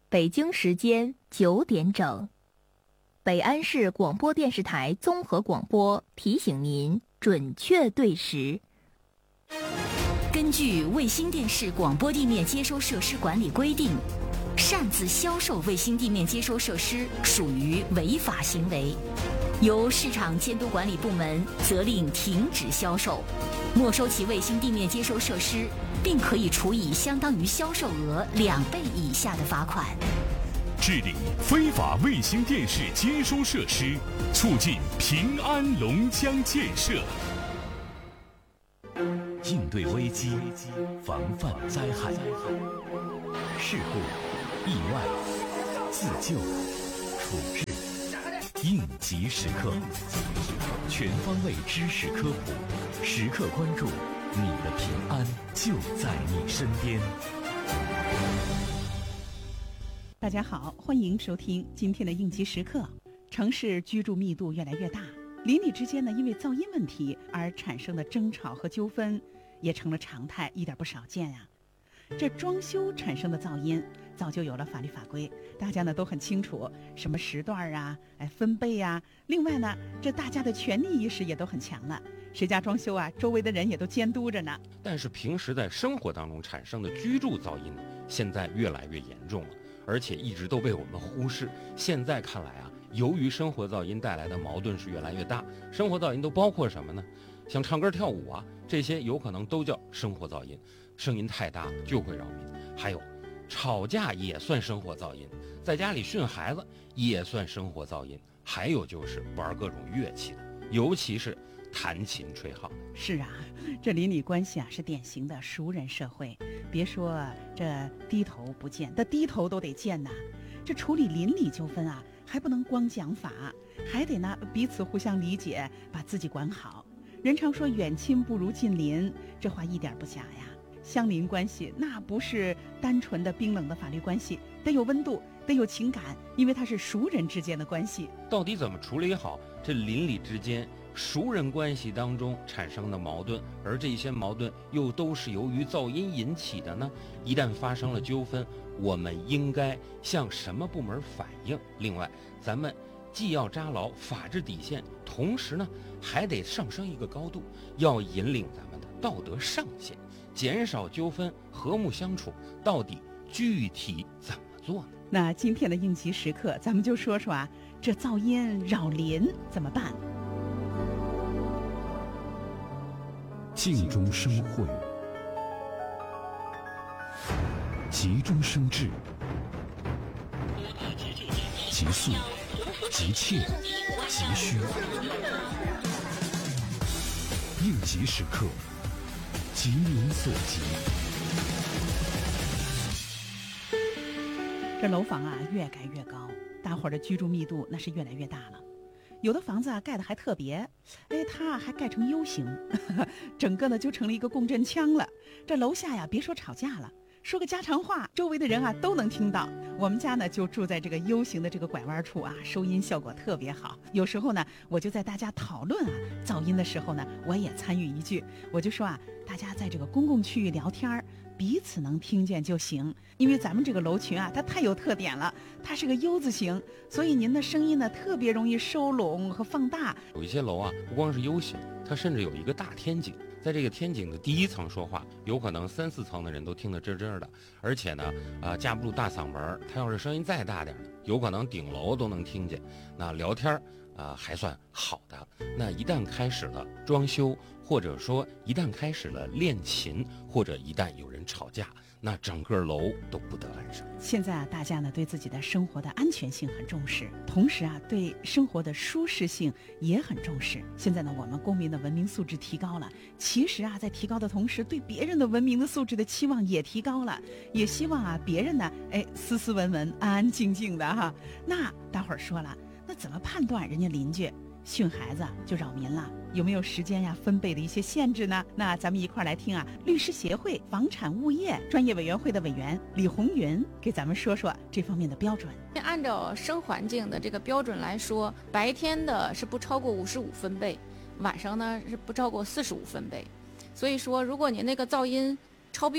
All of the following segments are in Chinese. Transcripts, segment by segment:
北京时间9点整，北安市广播电视台综合广播提醒您准确对时。 根据卫星电视广播地面接收设施管理规定，擅自销售卫星地面接收设施属于违法行为，由市场监督管理部门责令停止销售，没收其卫星地面接收设施，并可以处以相当于销售额2倍以下的罚款。 治理非法卫星电视接收设施，促进平安龙江建设。应对危机，防范灾害，事故、意外、自救、处置，应急时刻，全方位知识科普，时刻关注，你的平安就在你身边。 大家好，欢迎收听今天的应急时刻。城市居住密度越来越大，邻里之间呢，因为噪音问题而产生的争吵和纠纷也成了常态，一点不少见呀。这装修产生的噪音早就有了法律法规，大家呢都很清楚什么时段啊，分贝啊。另外呢，这大家的权利意识也都很强了，谁家装修啊，周围的人也都监督着呢。 但是平时在生活当中产生的居住噪音现在越来越严重了，而且一直都被我们忽视。现在看来啊，由于生活噪音带来的矛盾是越来越大。生活噪音都包括什么呢？像唱歌跳舞啊，这些有可能都叫生活噪音，声音太大就会扰民。还有吵架也算生活噪音，在家里训孩子也算生活噪音。还有就是玩各种乐器的，尤其是弹琴吹号。 是啊，这邻里关系啊是典型的熟人社会，别说这低头不见，这低头都得见呐。这处理邻里纠纷啊，还不能光讲法，还得呢彼此互相理解，把自己管好。人常说远亲不如近邻，这话一点不假呀。乡邻关系那不是单纯的冰冷的法律关系，得有温度，得有情感，因为它是熟人之间的关系。 到底怎么处理好这邻里之间熟人关系当中产生的矛盾，而这些矛盾又都是由于噪音引起的呢？一旦发生了纠纷，我们应该向什么部门反映？另外，咱们既要扎牢法治底线，同时呢，还得上升一个高度，要引领咱们的道德上限，减少纠纷，和睦相处。到底具体怎么做呢？ 那今天的应急时刻，咱们就说说啊，这噪音扰邻怎么办？ 静中生慧，急中生智，急速、急切、急需。应急时刻，急民所急。 这楼房啊越盖越高，大伙儿的居住密度那是越来越大了。有的房子啊盖得还特别，它还盖成 U 型，整个呢就成了一个共振腔了。这楼下呀，别说吵架了，说个家常话，周围的人啊都能听到。我们家呢就住在这个 U 型的这个拐弯处啊，收音效果特别好。有时候呢，我就在大家讨论啊噪音的时候呢，我也参与一句，我就说啊，大家在这个公共区域聊天，彼此能听见就行。因为咱们这个楼群啊，它太有特点了，它是个 U 字形，所以您的声音呢特别容易收拢和放大。 有一些楼啊，不光是 U 型，它甚至有一个大天井。在这个天井的第一层说话，有可能3、4层的人都听得真真的，而且呢，架不住大嗓门，他要是声音再大点呢，有可能顶楼都能听见。那聊天还算好的。那一旦开始了装修，或者说一旦开始了练琴，或者一旦有人吵架，那整个楼都不得安生。 现在啊，大家呢对自己的生活的安全性很重视，同时啊对生活的舒适性也很重视。现在呢，我们公民的文明素质提高了，其实啊在提高的同时，对别人的文明的素质的期望也提高了，也希望啊别人呢斯斯文文、安安静静的哈。那大伙儿说了，那怎么判断人家邻居训孩子就扰民了？有没有时间呀、分贝的一些限制呢？那咱们一块儿来听啊，律师协会房产物业专业委员会的委员李红云给咱们说说这方面的标准。 按照声环境的这个标准来说，白天的是不超过55分贝，晚上呢是不超过45分贝。所以说，如果您那个噪音超标了，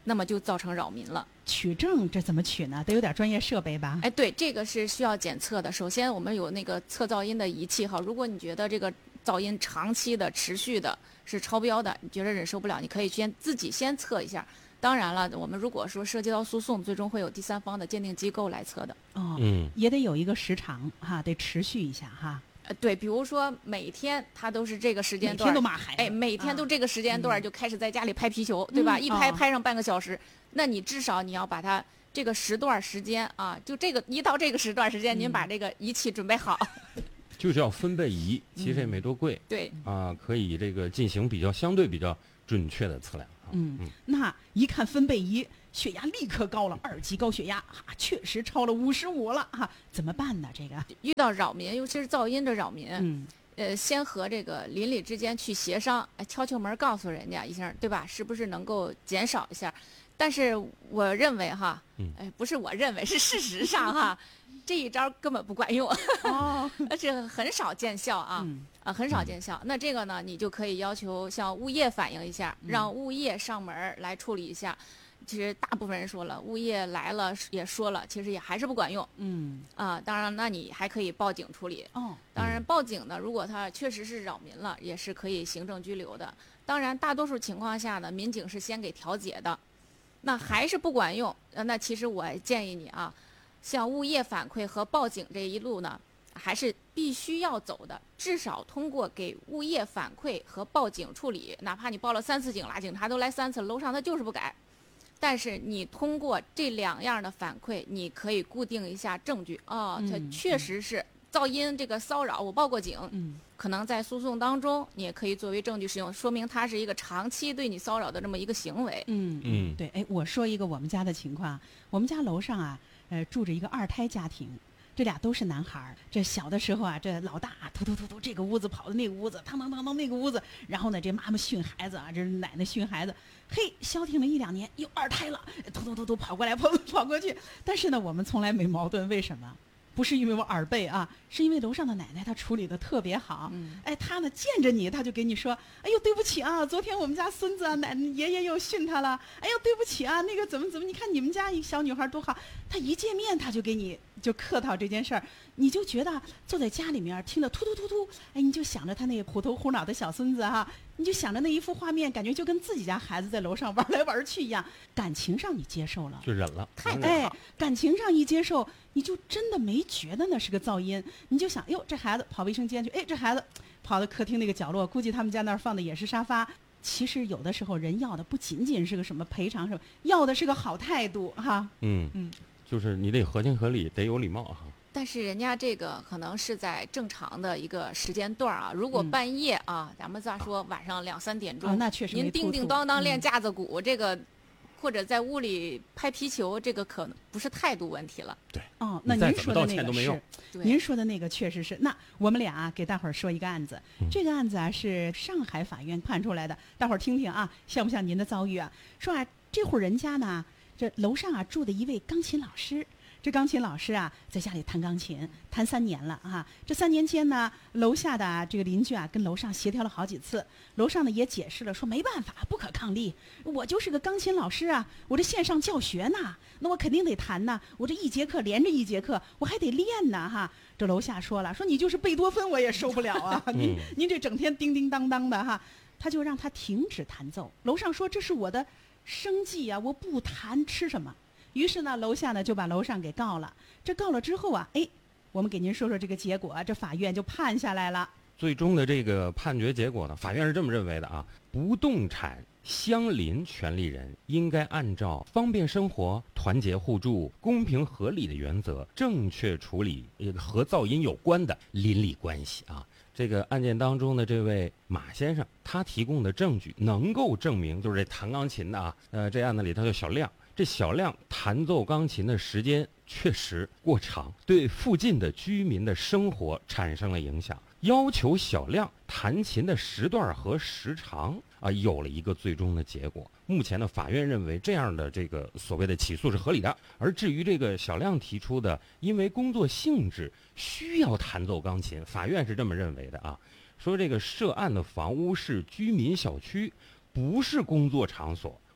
那么就造成扰民了。 取证这怎么取呢？得有点专业设备吧？ 哎，对，这个是需要检测的。首先，我们有那个测噪音的仪器哈。如果你觉得这个噪音长期的、持续的是超标的，你觉得忍受不了，你可以自己先测一下。当然了，我们如果说涉及到诉讼，最终会有第三方的鉴定机构来测的。 哦，也得有一个时长哈，得持续一下哈。 对，比如说每天他都是这个时间段， 每天都骂孩子， 哎，每天都这个时间段就开始在家里拍皮球，对吧？一拍上半个小时，那你至少你要把它这个时段时间啊，就这个一到这个时段时间，您把这个仪器准备好。 就叫分贝仪，其实也没多贵， 对啊，可以这个进行相对比较准确的测量。 那一看分贝仪，血压立刻高了，2级高血压确实超了55了哈，怎么办呢？这个遇到扰民，尤其是噪音的扰民，先和这个邻里之间去协商，敲门告诉人家一声，对吧？是不是能够减少一下？但是我认为哈，不是我认为，是事实上哈，这一招根本不管用，而且很少见效啊。很少见效。那这个呢，你就可以要求向物业反映一下，让物业上门来处理一下。其实大部分人说了，物业来了也说了，其实也还是不管用。当然，那你还可以报警处理。当然报警呢，如果他确实是扰民了，也是可以行政拘留的。当然，大多数情况下呢，民警是先给调解的，那还是不管用。那其实我建议你啊，向物业反馈和报警这一路呢，还是必须要走的，至少通过给物业反馈和报警处理，哪怕你报了3次警了，警察都来3次，楼上他就是不改。但是你通过这2样的反馈，你可以固定一下证据它确实是噪音这个骚扰，我报过警，可能在诉讼当中你也可以作为证据使用，说明他是一个长期对你骚扰的这么一个行为。 对，哎，我说一个我们家的情况，我们家楼上啊，住着一个2胎家庭。这俩都是男孩儿，这小的时候啊，这老大突这个屋子跑到那个屋子，当那个屋子，然后呢，这妈妈训孩子啊，这奶奶训孩子，嘿，消停了1-2年，又2胎了，突跑过来跑过去，但是呢，我们从来没矛盾，为什么？不是因为我耳背啊，是因为楼上的奶奶她处理的特别好。哎，她呢见着你，她就给你说，哎呦对不起啊，昨天我们家孙子啊，爷爷又训他了，哎呦对不起啊，那个怎么，你看你们家一小女孩多好，她一见面她就给你就客套这件事儿，你就觉得坐在家里面听着突，哎，你就想着他那个虎头虎脑的小孙子哈，你就想着那一幅画面，感觉就跟自己家孩子在楼上玩来玩去一样，感情上你接受了， 就忍了， 感情上一接受，你就真的没觉得那是个噪音，你就想，哟，这孩子跑卫生间去，哎，这孩子跑到客厅那个角落，估计他们家那儿放的也是沙发。其实有的时候人要的不仅仅是个什么赔偿什么，要的是个好态度哈。 就是你得合情合理，得有礼貌哈。 但是人家这个可能是在正常的一个时间段啊，如果半夜啊，咱们再说晚上2-3点钟， 那确实您叮叮当当练架子鼓，这个或者在屋里拍皮球，这个可能不是态度问题了。 对， 那您说的那个是， 您说的那个确实是。那我们俩给大伙儿说一个案子，这个案子啊是上海法院判出来的，大伙儿听听啊，像不像您的遭遇啊？说啊，这户人家呢，这楼上啊住的一位钢琴老师。这钢琴老师啊，在家里弹钢琴，弹3年了啊。这3年间呢，楼下的这个邻居啊，跟楼上协调了好几次，楼上呢也解释了，说没办法，不可抗力。我就是个钢琴老师啊，我这线上教学呢，那我肯定得弹呢。我这1节课连着1节课，我还得练呢哈。这楼下说了，说你就是贝多芬我也受不了啊，您这整天叮叮当当的哈，他就让他停止弹奏。楼上说这是我的生计啊，我不弹吃什么？于是呢，楼下呢就把楼上给告了。这告了之后啊，哎，我们给您说说这个结果啊，这法院就判下来了。 最终的这个判决结果呢，法院是这么认为的啊：不动产相邻权利人应该按照方便生活、团结互助、公平合理的原则，正确处理和噪音有关的邻里关系啊。这个案件当中的这位马先生，他提供的证据能够证明，就是这弹钢琴的啊，这案子里头叫小亮。这小亮弹奏钢琴的时间确实过长，对附近的居民的生活产生了影响，要求小亮弹琴的时段和时长啊，有了一个最终的结果。目前呢，法院认为这样的这个所谓的起诉是合理的。而至于这个小亮提出的，因为工作性质需要弹奏钢琴，法院是这么认为的啊，说这个涉案的房屋是居民小区，不是工作场所。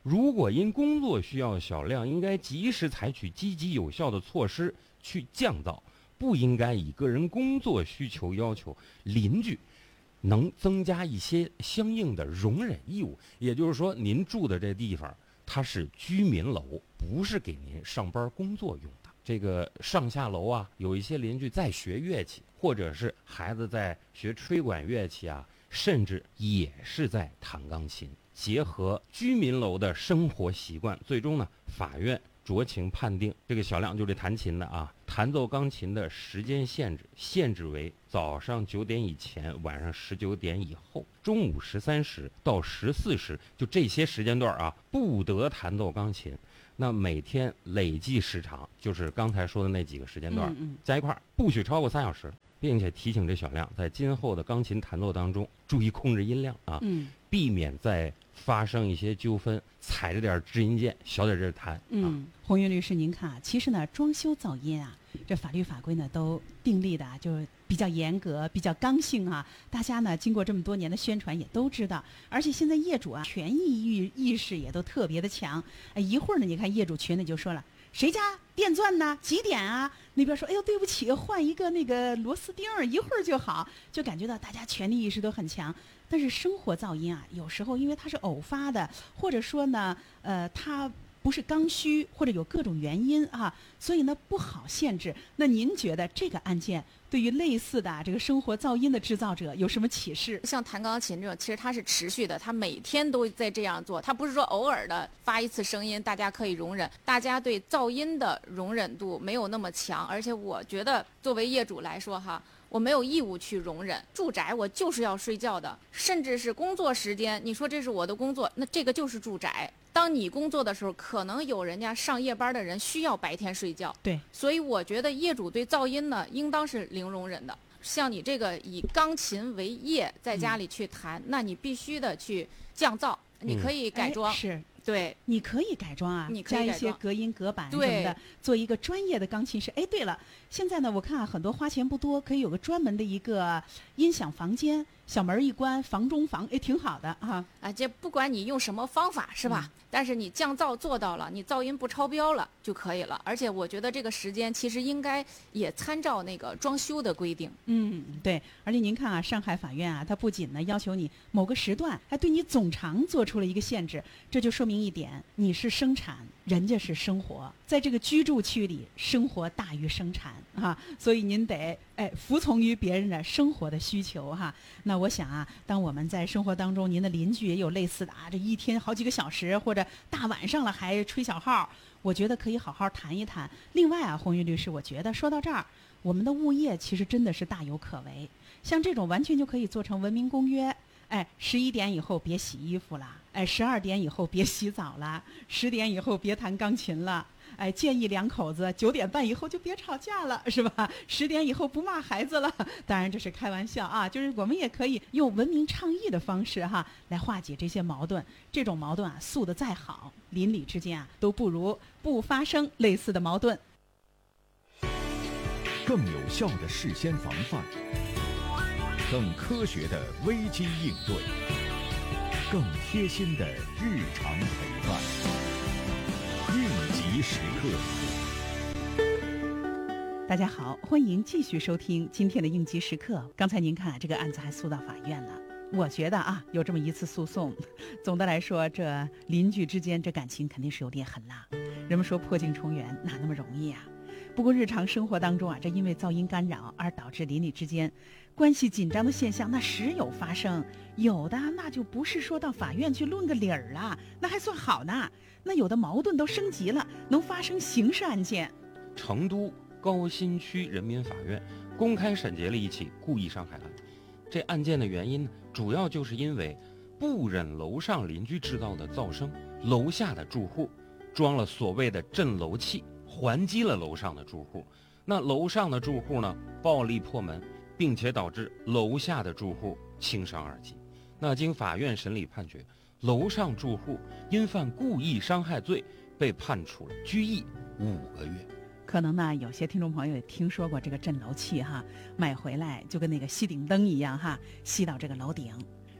如果因工作需要小量，应该及时采取积极有效的措施去降噪，不应该以个人工作需求要求邻居能增加一些相应的容忍义务。也就是说，您住的这地方它是居民楼，不是给您上班工作用的。这个上下楼啊，有一些邻居在学乐器，或者是孩子在学吹管乐器啊，甚至也是在弹钢琴。结合居民楼的生活习惯，最终呢，法院酌情判定这个小亮就这弹琴的啊，弹奏钢琴的时间限制为早上9点以前，晚上19点以后，中午13时到14时，就这些时间段啊，不得弹奏钢琴。那每天累计时长，就是刚才说的那几个时间段，加一块不许超过3小时，并且提醒这小亮在今后的钢琴弹奏当中注意控制音量啊，避免在发生一些纠纷，踩着点制音键，小点劲弹。 鸿运律师，您看啊，其实呢，装修噪音啊，这法律法规呢都订立的就比较严格，比较刚性啊。大家呢经过这么多年的宣传也都知道，而且现在业主啊权益意识也都特别的强。一会儿呢，你看业主群里就说了，谁家电钻呢？几点啊？那边说，哎呦，对不起，换一个那个螺丝钉，一会儿就好，就感觉到大家权利意识都很强。但是生活噪音啊，有时候因为它是偶发的，或者说呢，它不是刚需，或者有各种原因啊，所以呢不好限制。那您觉得这个案件对于类似的这个生活噪音的制造者有什么启示？ 像弹钢琴这种，其实它是持续的，它每天都在这样做，它不是说偶尔的发一次声音大家可以容忍，大家对噪音的容忍度没有那么强。而且我觉得作为业主来说哈，我没有义务去容忍。住宅我就是要睡觉的，甚至是工作时间，你说这是我的工作，那这个就是住宅。当你工作的时候，可能有人家上夜班的人需要白天睡觉， 对， 所以我觉得业主对噪音呢，应当是零容忍的。像你这个以钢琴为业，在家里去弹，那你必须的去降噪，你可以改装， 是。 对， 你可以改装啊， 你可以加一些隔音隔板什么的，做一个专业的钢琴师。哎，对了，现在呢，我看很多花钱不多，可以有个专门的一个音响房间，小门一关，房中房，哎，挺好的啊。 这不管你用什么方法是吧？但是你降噪做到了，你噪音不超标了就可以了。而且我觉得这个时间其实应该也参照那个装修的规定。 对。而且您看啊，上海法院啊，它不仅呢要求你某个时段，还对你总长做出了一个限制，这就说明一点，你是生产，人家是生活，在这个居住区里，生活大于生产啊，所以您得服从于别人的生活的需求哈。那我想啊，当我们在生活当中，您的邻居也有类似的啊，这一天好几个小时，或者大晚上了还吹小号，我觉得可以好好谈一谈。另外啊，鸿运律师，我觉得说到这儿，我们的物业其实真的是大有可为，像这种完全就可以做成文明公约。11点以后别洗衣服了，12点以后别洗澡了，10点以后别弹钢琴了，建议两口子9点半以后就别吵架了，是吧？10点以后不骂孩子了。当然这是开玩笑啊，就是我们也可以用文明倡议的方式哈，来化解这些矛盾。这种矛盾啊，素得再好，邻里之间啊，都不如不发生类似的矛盾。 更有效的事先防范，更科学的危机应对，更贴心的日常陪伴，应急时刻。 大家好，欢迎继续收听今天的应急时刻。刚才您看这个案子还诉到法院了，我觉得啊，有这么一次诉讼，总的来说，这邻居之间这感情肯定是有点狠辣。人们说破镜重圆哪那么容易啊？不过日常生活当中啊，这因为噪音干扰而导致邻里之间关系紧张的现象，那时有发生，有的那就不是说到法院去论个理儿了，那还算好呢。那有的矛盾都升级了，能发生刑事案件。 成都高新区人民法院公开审结了一起故意伤害案。这案件的原因呢，主要就是因为不忍楼上邻居制造的噪声，楼下的住户装了所谓的震楼器，还击了楼上的住户。那楼上的住户呢，暴力破门，并且导致楼下的住户轻伤2级。那经法院审理判决，楼上住户因犯故意伤害罪，被判处了拘役5个月。 可能呢，有些听众朋友也听说过这个震楼器哈，买回来就跟那个吸顶灯一样哈，吸到这个楼顶，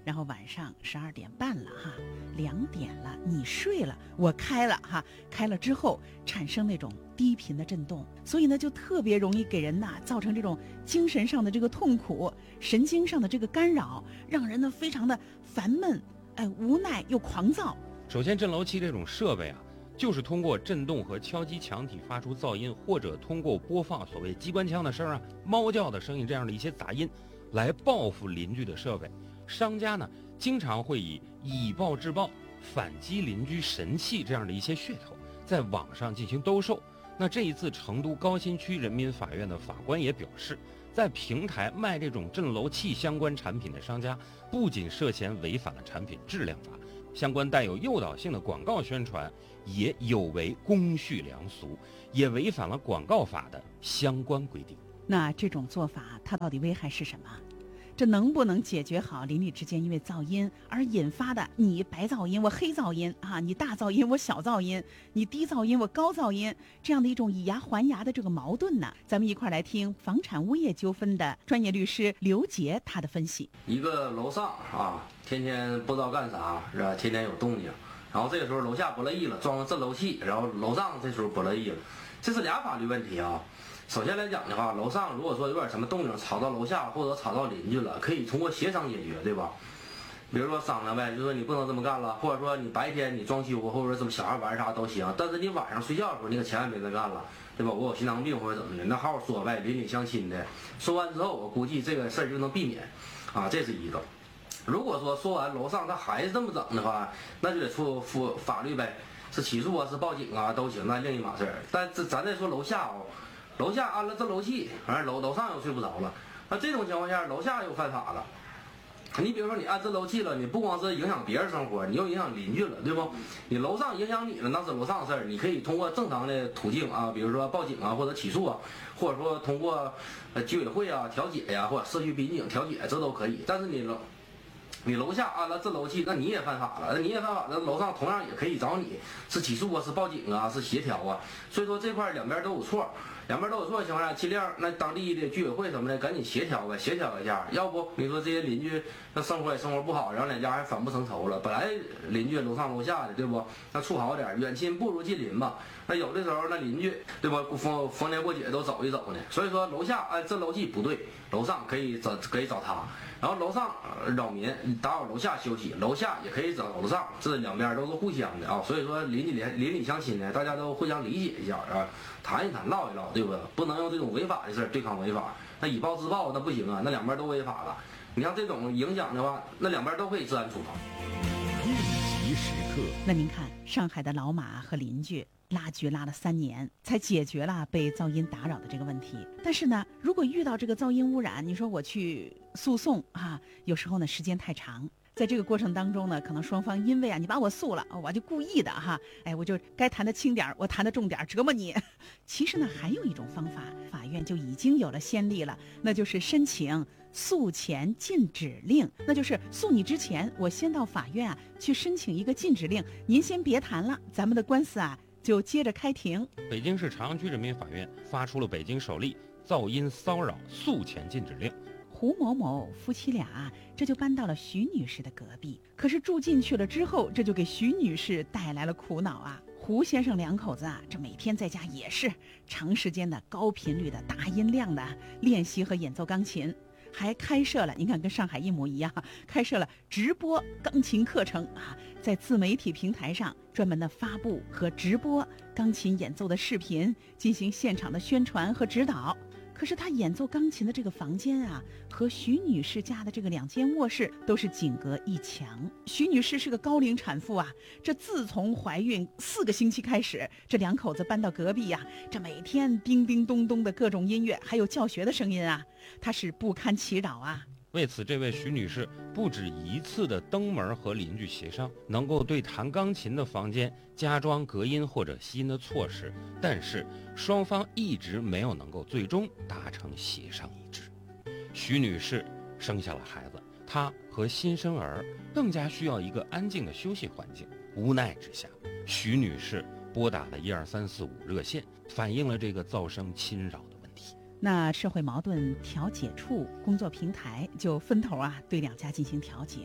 然后晚上12点半了哈，2点了，你睡了，我开了哈，开了之后产生那种低频的震动，所以呢就特别容易给人呐造成这种精神上的这个痛苦，神经上的这个干扰，让人呢非常的烦闷，无奈又狂躁。 首先，震楼器这种设备啊，就是通过震动和敲击墙体发出噪音，或者通过播放所谓机关枪的声啊、猫叫的声音这样的一些杂音，来报复邻居的设备。商家呢，经常会以暴制暴、反击邻居神器这样的一些噱头，在网上进行兜售。那这一次，成都高新区人民法院的法官也表示，在平台卖这种震楼器相关产品的商家，不仅涉嫌违反了产品质量法，相关带有诱导性的广告宣传也有违公序良俗，也违反了广告法的相关规定。 那这种做法它到底危害是什么？这能不能解决好邻里之间因为噪音而引发的你白噪音我黑噪音啊，你大噪音我小噪音，你低噪音我高噪音，这样的一种以牙还牙的这个矛盾呢？咱们一块来听房产物业纠纷的专业律师刘杰他的分析。 一个楼上啊，天天不知道干啥，是吧？天天有动静，然后这个时候楼下不乐意了，装了震楼器，然后楼上这时候不乐意了，这是俩法律问题啊。首先来讲的话，楼上如果说有点什么动静吵到楼下或者吵到邻居了，可以通过协商解决，对吧？比如说商量呗，就说你不能这么干了，或者说你白天你装修或者说什么小孩玩啥都行，但是你晚上睡觉的时候你可千万别这么干了，对吧？我有心脏病或者怎么的，那好好说呗，邻里相亲的，说完之后我估计这个事儿就能避免，啊，这是一个。如果说完楼上他还是这么整的话，那就得出法律呗，是起诉啊，是报警啊都行，那另一码事儿。但咱再说楼下哦。楼下安了震楼器，完楼上又睡不着了，那这种情况下，楼下又犯法了。你比如说你安震楼器了，你不光是影响别人生活，你又影响邻居了，对不？你楼上影响你了，那是楼上的事儿，你可以通过正常的途径啊，比如说报警啊，或者起诉啊，或者说通过居委会啊调解呀，或者社区民警调解，这都可以。但是你楼下安了震楼器，那你也犯法了，那你也犯法，那楼上同样也可以找你，是起诉啊，是报警啊，是协调啊。所以说这块两边都有错。两边都有错的情况下，尽量那当地的居委会什么的赶紧协调呗，协调一下。要不你说这些邻居那生活也生活不好，然后两家还反目成仇了。本来邻居楼上楼下的，对不？那处好点，远亲不如近邻吧。那有的时候那邻居，对吧？逢年过节都走一走呢。所以说楼下安震楼器不对，楼上可以找他。然后楼上扰民打扰楼下休息，楼下也可以找楼上，这两边都是互相的啊。所以说邻里相亲呢，大家都互相理解一下啊，谈一谈，唠一唠，对不对？不能用这种违法的事对抗违法，那以暴制暴那不行啊，那两边都违法了。你像这种影响的话，那两边都可以治安处罚。 应急时刻， 那您看，上海的老马和邻居拉锯拉了3年，才解决了被噪音打扰的这个问题。但是呢，如果遇到这个噪音污染，你说我去诉讼啊，有时候呢时间太长。在这个过程当中呢，可能双方因为你把我诉了，我就故意的哈，我就该谈的轻点，我谈的重点，折磨你。其实呢，还有一种方法，法院就已经有了先例了，那就是申请诉前禁止令。那就是诉你之前，我先到法院去申请一个禁止令，您先别谈了，咱们的官司就接着开庭。 北京市朝阳区人民法院发出了北京首例噪音骚扰诉前禁止令。 胡某某夫妻俩这就搬到了徐女士的隔壁，可是住进去了之后，这就给徐女士带来了苦恼啊。胡先生两口子这每天在家也是长时间的高频率的大音量的练习和演奏钢琴，还开设了，您看跟上海一模一样，开设了直播钢琴课程在自媒体平台上专门的发布和直播钢琴演奏的视频，进行现场的宣传和指导。可是他演奏钢琴的这个房间和徐女士家的这个2间卧室都是仅隔1墙。徐女士是个高龄产妇这自从怀孕4个星期开始，这两口子搬到隔壁这每天叮叮咚咚的各种音乐，还有教学的声音她是不堪其扰为此，这位徐女士不止一次的登门和邻居协商，能够对弹钢琴的房间加装隔音或者吸音的措施，但是双方一直没有能够最终达成协商一致。徐女士生下了孩子，她和新生儿更加需要一个安静的休息环境。无奈之下，徐女士拨打了12345热线，反映了这个噪声侵扰的问题。 那社会矛盾调解处工作平台就分头对两家进行调解，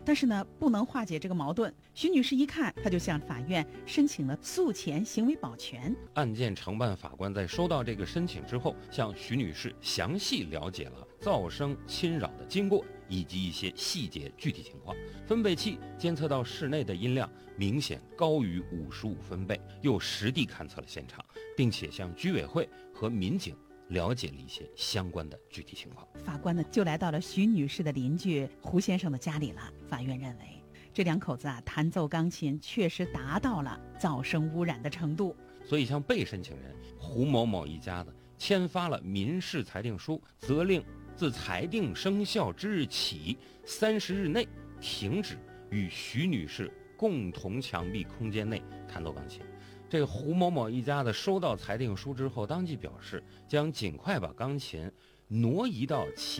但是呢，不能化解这个矛盾。徐女士一看，她就向法院申请了诉前行为保全。 案件承办法官在收到这个申请之后，向徐女士详细了解了噪声侵扰的经过以及一些细节具体情况。分贝器监测到室内的音量明显高于55分贝，又实地勘测了现场，并且向居委会和民警了解了一些相关的具体情况。 法官呢就来到了徐女士的邻居胡先生的家里了。法院认为这两口子弹奏钢琴确实达到了噪声污染的程度， 所以向被申请人胡某某一家子签发了民事裁定书，责令自裁定生效之日起30日内停止与徐女士共同墙壁空间内弹奏钢琴。这个胡某某一家子收到裁定书之后，当即表示将尽快把钢琴挪移到其